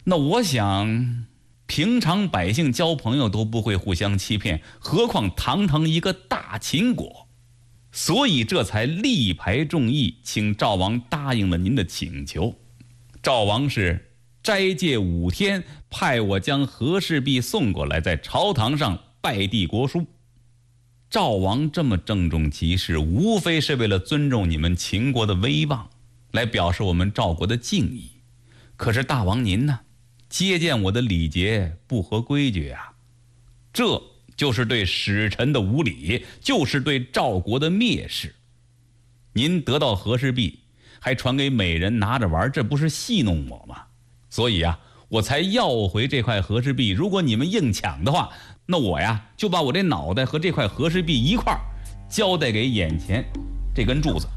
那我想，平常百姓交朋友都不会互相欺骗，何况堂堂一个大秦国？所以这才力排众议，请赵王答应了您的请求。赵王是斋戒5天，派我将和氏璧送过来，在朝堂上拜帝国书。赵王这么郑重其事，无非是为了尊重你们秦国的威望，来表示我们赵国的敬意。可是大王您呢，接见我的礼节不合规矩啊，这就是对使臣的无礼，就是对赵国的蔑视。您得到和氏璧还传给美人拿着玩，这不是戏弄我吗？所以啊，我才要回这块和氏璧。如果你们硬抢的话，那我呀就把我这脑袋和这块和氏璧一块儿交代给眼前这根柱子。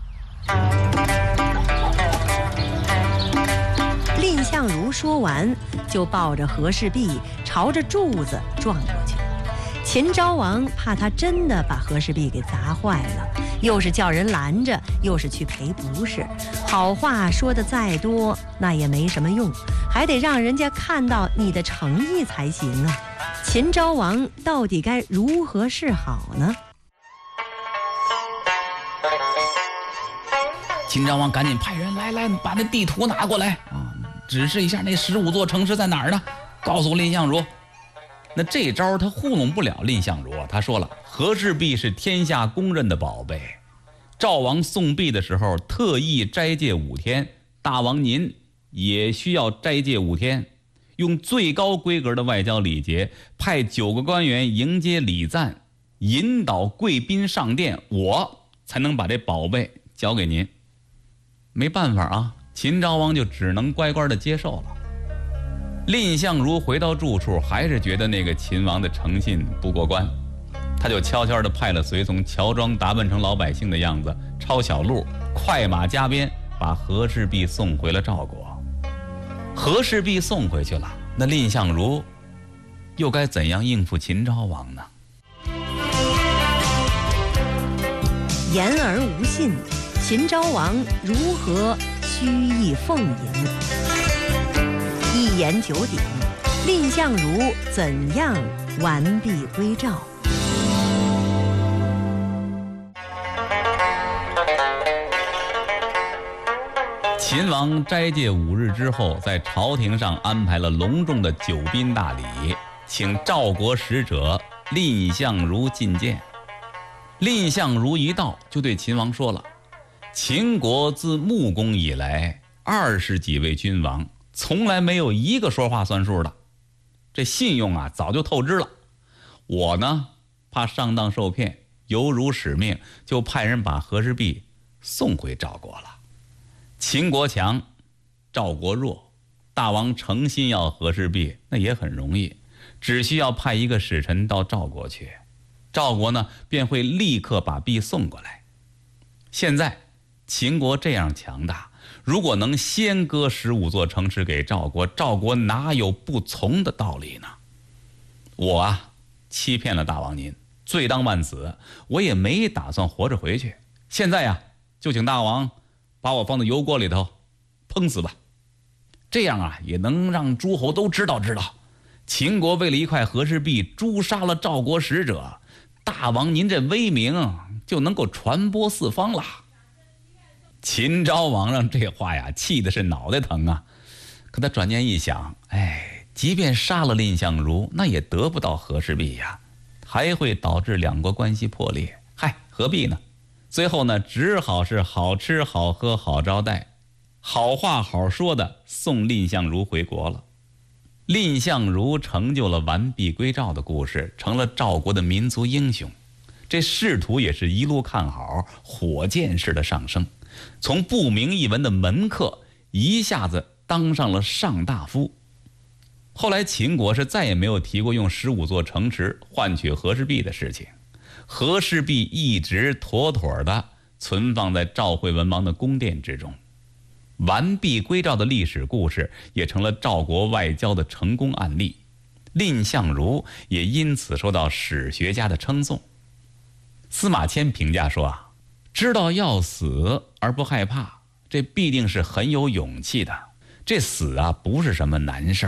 蔺相如说完，就抱着和氏璧朝着柱子撞过去。秦昭王怕他真的把和氏璧给砸坏了，又是叫人拦着，又是去赔不是，好话说的再多那也没什么用，还得让人家看到你的诚意才行啊。秦昭王到底该如何是好呢？ 秦昭王赶紧派人来把那地图拿过来啊，指示一下那15座城市在哪儿呢？告诉蔺相如。那这招他糊弄不了蔺相如，他说了，和氏璧是天下公认的宝贝，赵王送璧的时候特意斋戒5天，大王您也需要斋戒5天，用最高规格的外交礼节，派9个官员迎接礼赞，引导贵宾上殿，我才能把这宝贝交给您。没办法啊，秦昭王就只能乖乖的接受了。蔺相如回到住处，还是觉得那个秦王的诚信不过关，他就悄悄地派了随从乔装打扮成老百姓的样子，抄小路，快马加鞭，把和氏璧送回了赵国。和氏璧送回去了，那蔺相如又该怎样应付秦昭王呢？ 言而无信，秦昭王如何虚意奉迎？一言九鼎，蔺相如怎样完璧归赵？ 秦王斋戒5日之后，在朝廷上安排了隆重的酒宾大礼，请赵国使者蔺相如觐见。蔺相如一到，就对秦王说了，秦国自穆公以来20几位君王，从来没有一个说话算数的，这信用啊早就透支了。我呢怕上当受骗，犹如使命，就派人把和氏璧送回赵国了。秦国强，赵国弱，大王诚心要和氏璧，那也很容易，只需要派一个使臣到赵国去，赵国呢便会立刻把璧送过来。现在秦国这样强大，如果能先割15座城池给赵国，赵国哪有不从的道理呢？我啊欺骗了大王您，罪当万死，我也没打算活着回去。现在呀，就请大王把我放到油锅里头烹死吧，这样啊也能让诸侯都知道秦国为了一块和氏璧诛杀了赵国使者，大王您这威名就能够传播四方了。秦昭王让这话呀气的是脑袋疼啊，可他转念一想，即便杀了蔺相如，那也得不到和氏璧呀，还会导致2国关系破裂，何必呢？最后呢，只好是好吃好喝好招待，好话好说的送蔺相如回国了。蔺相如成就了完璧归赵的故事，成了赵国的民族英雄。这仕途也是一路看好，火箭式的上升，从不明一文的门客一下子当上了上大夫。后来秦国是再也没有提过用15座城池换取和氏璧的事情，和氏璧一直妥妥的存放在赵惠文王的宫殿之中。完璧归赵的历史故事也成了赵国外交的成功案例，蔺相如也因此受到史学家的称颂。司马迁评价说啊，知道要死而不害怕，这必定是很有勇气的。这死啊不是什么难事儿。